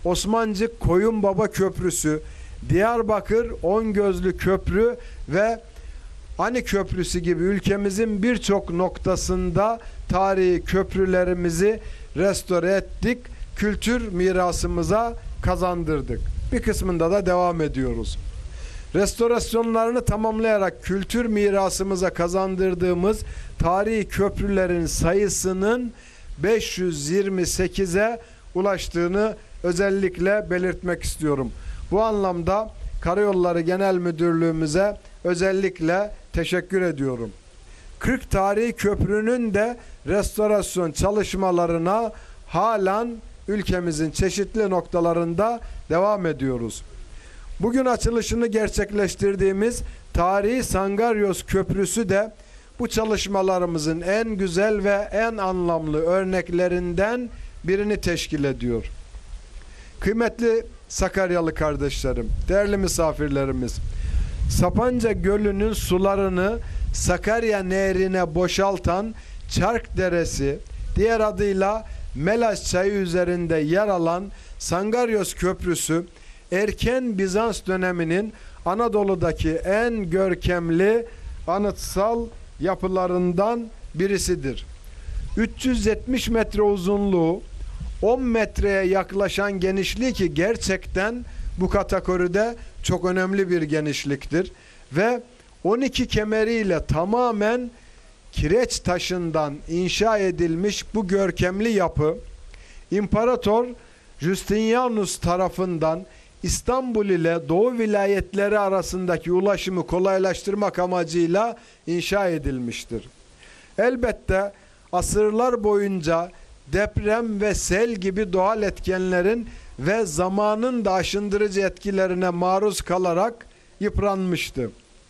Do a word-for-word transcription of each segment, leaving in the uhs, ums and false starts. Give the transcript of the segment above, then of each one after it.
Osmancık Koyunbaba Köprüsü, Diyarbakır Ongözlü Köprü ve Ani Köprüsü gibi ülkemizin birçok noktasında tarihi köprülerimizi restore ettik, kültür mirasımıza kazandırdık. Bir kısmında da devam ediyoruz. Restorasyonlarını tamamlayarak kültür mirasımıza kazandırdığımız tarihi köprülerin sayısının beş yüz yirmi sekize ulaştığını özellikle belirtmek istiyorum. Bu anlamda Karayolları Genel Müdürlüğümüze özellikle teşekkür ediyorum. kırk tarihi köprünün de restorasyon çalışmalarına halen ülkemizin çeşitli noktalarında devam ediyoruz. Bugün açılışını gerçekleştirdiğimiz tarihi Sangaryos Köprüsü de bu çalışmalarımızın en güzel ve en anlamlı örneklerinden birini teşkil ediyor. Kıymetli Sakaryalı kardeşlerim, değerli misafirlerimiz, Sapanca Gölü'nün sularını Sakarya Nehri'ne boşaltan Çark Deresi, diğer adıyla Melaş Çayı üzerinde yer alan Sangaryos Köprüsü, erken Bizans döneminin Anadolu'daki en görkemli anıtsal yapılarından birisidir. üç yüz yetmiş metre uzunluğu, on metreye yaklaşan genişliği ki gerçekten bu kategoride çok önemli bir genişliktir ve on iki kemeriyle tamamen kireç taşından inşa edilmiş bu görkemli yapı İmparator Justinianus tarafından İstanbul ile Doğu vilayetleri arasındaki ulaşımı kolaylaştırmak amacıyla inşa edilmiştir. Elbette asırlar boyunca deprem ve sel gibi doğal etkenlerin ve zamanın da aşındırıcı etkilerine maruz kalarak yıpranmıştı.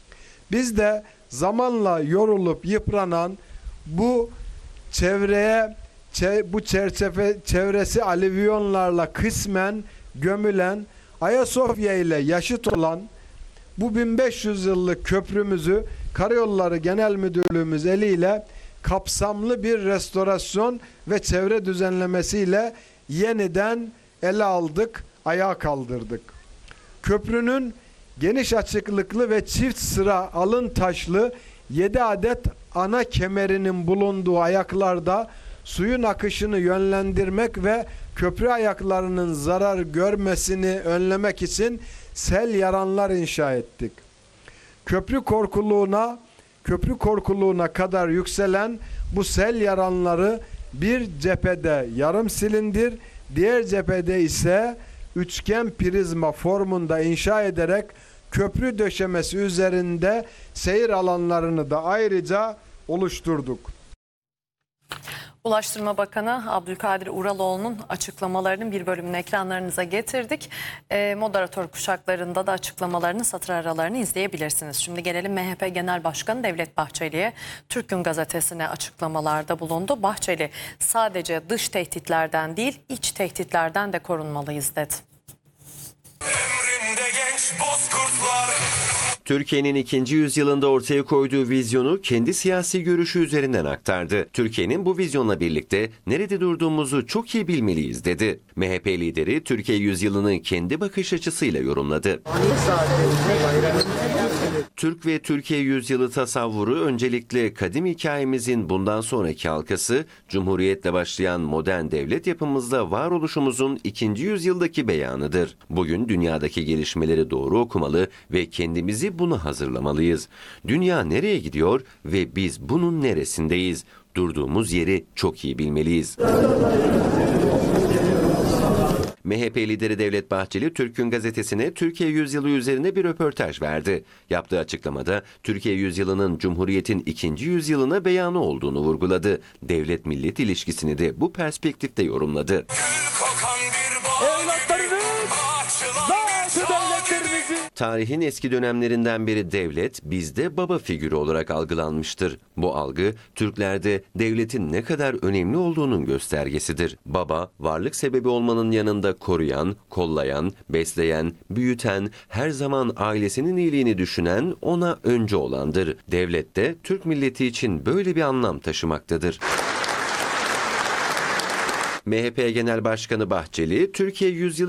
Biz de zamanla yorulup yıpranan bu çevreye, bu çerçeve çevresi alüvyonlarla kısmen gömülen, Ayasofya ile yaşıt olan bu bin beş yüz yıllık köprümüzü Karayolları Genel Müdürlüğümüz eliyle kapsamlı bir restorasyon ve çevre düzenlemesiyle yeniden ele aldık, ayağa kaldırdık. Köprünün geniş açıklıklı ve çift sıra alın taşlı yedi adet ana kemerinin bulunduğu ayaklarda suyun akışını yönlendirmek ve köprü ayaklarının zarar görmesini önlemek için sel yaranlar inşa ettik. Köprü korkuluğuna, köprü korkuluğuna kadar yükselen bu sel yaranları bir cephede yarım silindir, diğer cephede ise üçgen prizma formunda inşa ederek köprü döşemesi üzerinde seyir alanlarını da ayrıca oluşturduk. Ulaştırma Bakanı Abdülkadir Uraloğlu'nun açıklamalarının bir bölümünü ekranlarınıza getirdik. E, moderatör kuşaklarında da açıklamalarını, satır aralarını izleyebilirsiniz. Şimdi gelelim M H P Genel Başkanı Devlet Bahçeli'ye. Türk Gün Gazetesi'ne açıklamalarda bulundu. Bahçeli sadece dış tehditlerden değil, iç tehditlerden de korunmalıyız dedi. Emrinde genç bozkurtlar. Türkiye'nin ikinci yüzyılında ortaya koyduğu vizyonu kendi siyasi görüşü üzerinden aktardı. Türkiye'nin bu vizyonla birlikte nerede durduğumuzu çok iyi bilmeliyiz dedi. M H P lideri Türkiye yüzyılını kendi bakış açısıyla yorumladı. Türk ve Türkiye yüzyılı tasavvuru öncelikle kadim hikayemizin bundan sonraki halkası, Cumhuriyetle başlayan modern devlet yapımızda varoluşumuzun ikinci yüzyıldaki beyanıdır. Bugün dünyadaki gelişmeleri doğru okumalı ve kendimizi buna hazırlamalıyız. Dünya nereye gidiyor ve biz bunun neresindeyiz? Durduğumuz yeri çok iyi bilmeliyiz. M H P lideri Devlet Bahçeli, Türk Gün Gazetesi'ne Türkiye yüzyılı üzerine bir röportaj verdi. Yaptığı açıklamada Türkiye yüzyılının Cumhuriyet'in ikinci yüzyılına beyanı olduğunu vurguladı. Devlet-millet ilişkisini de bu perspektifte yorumladı. Tarihin eski dönemlerinden beri devlet bizde baba figürü olarak algılanmıştır. Bu algı Türklerde devletin ne kadar önemli olduğunun göstergesidir. Baba, varlık sebebi olmanın yanında koruyan, kollayan, besleyen, büyüten, her zaman ailesinin iyiliğini düşünen, ona öncü olandır. Devlet de Türk milleti için böyle bir anlam taşımaktadır. M H P Genel Başkanı Bahçeli, Türkiye yüzyılı